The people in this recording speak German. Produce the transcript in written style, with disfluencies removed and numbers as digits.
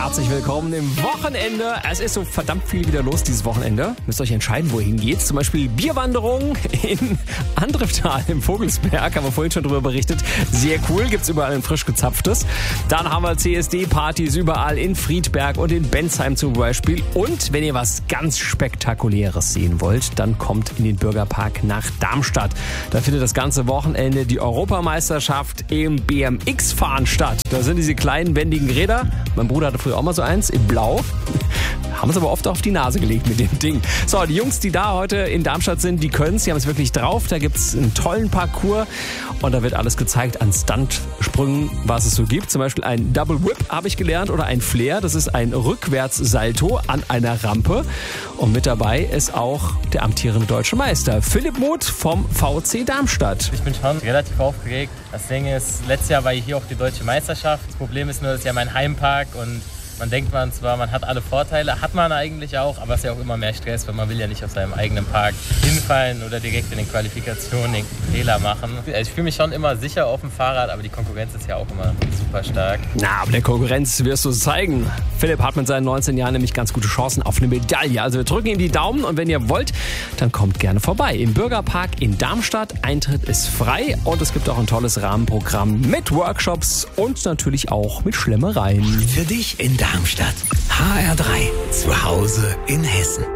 Herzlich willkommen im Wochenende. Es ist so verdammt viel wieder los dieses Wochenende. Müsst euch entscheiden, wohin geht's. Zum Beispiel Bierwanderung in Andrifftal im Vogelsberg. Haben wir vorhin schon drüber berichtet. Sehr cool. Gibt's überall ein frisch gezapftes. Dann haben wir CSD-Partys überall in Friedberg und in Bensheim zum Beispiel. Und wenn ihr was ganz Spektakuläres sehen wollt, dann kommt in den Bürgerpark nach Darmstadt. Da findet das ganze Wochenende die Europameisterschaft im BMX-Fahren statt. Da sind diese kleinen wendigen Räder. Mein Bruder hatte früher auch mal so eins in Blau. Haben es aber oft auf die Nase gelegt mit dem Ding. So, die Jungs, die da heute in Darmstadt sind, die können es. Die haben es wirklich drauf. Da gibt es einen tollen Parcours. Und da wird alles gezeigt an Stuntsprüngen, was es so gibt. Zum Beispiel ein Double Whip habe ich gelernt oder ein Flair. Das ist ein Rückwärtssalto an einer Rampe. Und mit dabei ist auch der amtierende deutsche Meister Philipp Muth vom VC Darmstadt. Ich bin schon relativ aufgeregt. Das Ding ist, letztes Jahr war hier auch die deutsche Meisterschaft. Das Problem ist nur, das ist ja mein Heimpark und man denkt zwar, man hat alle Vorteile, hat man eigentlich auch, aber es ist ja auch immer mehr Stress, weil man will ja nicht auf seinem eigenen Park hinfallen oder direkt in den Qualifikationen den Fehler machen. Also ich fühle mich schon immer sicher auf dem Fahrrad, aber die Konkurrenz ist ja auch immer super stark. Na, aber der Konkurrenz wirst du es zeigen. Philipp hat mit seinen 19 Jahren nämlich ganz gute Chancen auf eine Medaille. Also wir drücken ihm die Daumen und wenn ihr wollt, dann kommt gerne vorbei. Im Bürgerpark in Darmstadt. Eintritt ist frei und es gibt auch ein tolles Rahmenprogramm mit Workshops und natürlich auch mit Schlemmereien. Für dich in Darmstadt. HR3. Zu Hause in Hessen.